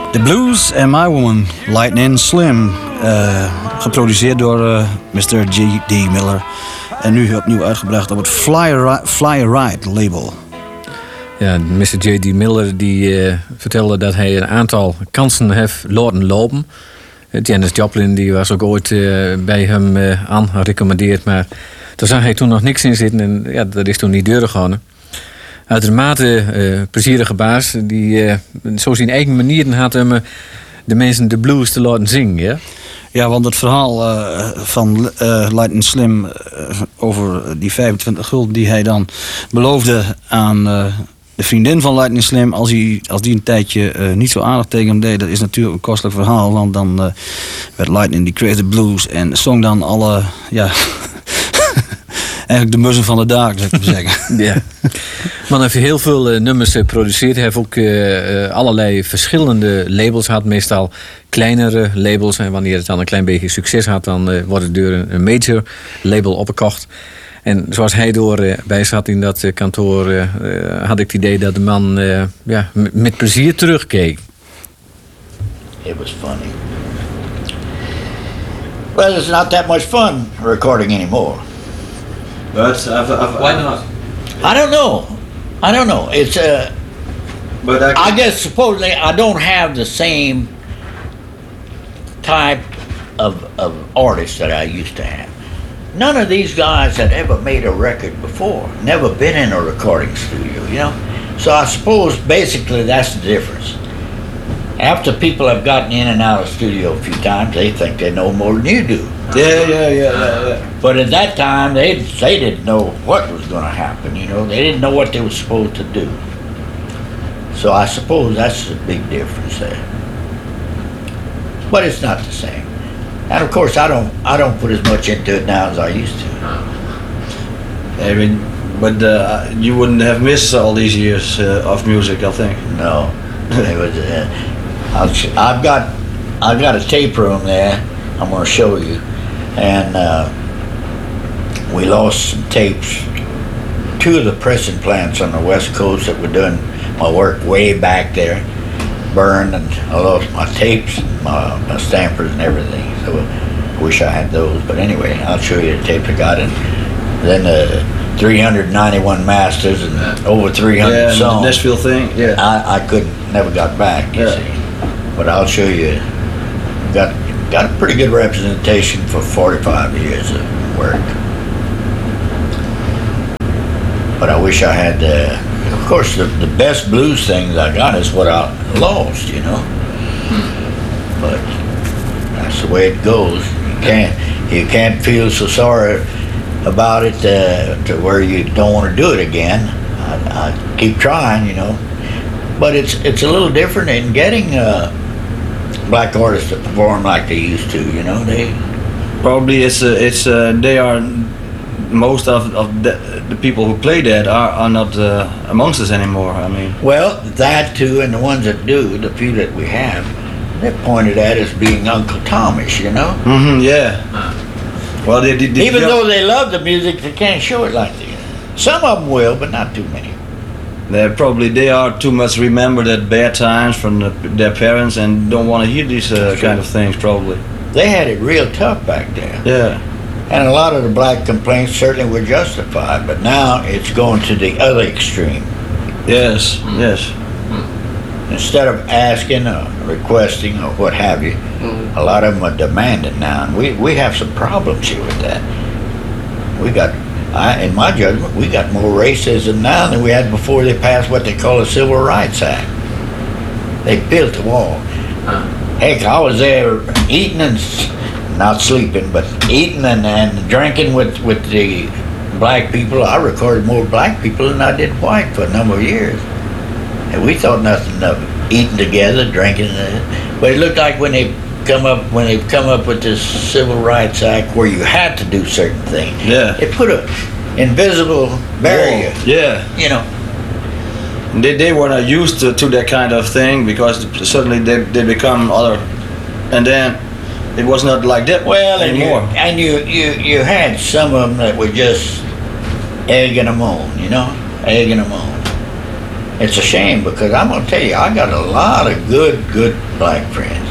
The Blues and My Woman, Lightning Slim. Geproduceerd door Mr. J.D. Miller. En nu opnieuw uitgebracht op het Fly Ride label. Ja, Mr. J.D. Miller die vertelde dat hij een aantal kansen heeft laten lopen. Janis Joplin die was ook ooit bij hem aan gerecommandeerd. Maar daar zag hij toen nog niks in zitten. En ja, dat is toen niet doorgegaan. Uitermate plezierige baas. Die zo zijn eigen manieren had om de mensen de blues te laten zingen. Ja? Ja, want het verhaal van Lightning Slim over die 25 gulden die hij dan beloofde aan de vriendin van Lightning Slim, als die een tijdje niet zo aardig tegen hem deed, dat is natuurlijk een kostelijk verhaal. Want dan werd Lightning die kreeg de blues en zong dan alle, ja, eigenlijk de mussen van de daak, zou ik maar zeggen. Ja. Man heeft heel veel nummers geproduceerd. Hij heeft ook allerlei verschillende labels gehad. Meestal kleinere labels. En wanneer het dan een klein beetje succes had, dan wordt het door een major label opgekocht. En zoals hij bij zat in dat kantoor, had ik het idee dat de man met plezier terugkeek. It was funny. Well, it's not that much fun recording anymore. But Why not? I don't know. It's But I guess supposedly I don't have the same type of artist that I used to have. None of these guys had ever made a record before, never been in a recording studio, you know. So I suppose basically that's the difference. After people have gotten in and out of the studio a few times, they think they know more than you do. Yeah. But at that time, they didn't know what was going to happen, you know. They didn't know what they were supposed to do. So I suppose that's the big difference there. But it's not the same. And of course, I don't put as much into it now as I used to. I mean, but you wouldn't have missed all these years of music, I think. No, it was. I've got a tape room there. I'm going to show you, and we lost some tapes. Two of the pressing plants on the West Coast that were doing my work way back there burned, and I lost my tapes, my stampers, and everything. So I wish I had those. But anyway, I'll show you the tape I got, and then 391 masters and over 300 songs. The Nashville thing. Yeah, I never got back. You see, but I'll show you. Got a pretty good representation for 45 years of work. But I wish I had. Of course, the best blues things I got is what I lost, you know. But that's the way it goes. You can't feel so sorry about it to where you don't want to do it again. I keep trying, you know. But it's a little different in getting black artists to perform like they used to, you know. They probably they are. Most of the people who play that are not amongst us anymore. I mean, well, that too, and the ones that do, the few that we have, they're pointed at as being Uncle Thomas, you know. Mm-hmm, yeah. Well, even though they love the music, they can't show it like that. Some of them will, but not too many. They are too much remembered at bad times from their parents and don't want to hear these kind of things. Probably they had it real tough back then. Yeah. And a lot of the black complaints certainly were justified, but now it's going to the other extreme. Yes. Instead of asking or requesting or what have you, a lot of them are demanding now, and we have some problems here with that. In my judgment, we got more racism now than we had before they passed what they call a Civil Rights Act. They built the wall. Heck, I was there eating and not sleeping, but eating and drinking with the black people. I recorded more black people than I did white for a number of years. And we thought nothing of it. Eating together, drinking. But it looked like when they've come up with this Civil Rights Act where you had to do certain things. Yeah. It put an invisible barrier. Oh, yeah. You know. They were not used to that kind of thing because suddenly they become other, and then it was not like that anymore. And you had some of them that were just egging them on, you know, egging them on. it's a shame because I'm gonna tell you, I got a lot of good black friends.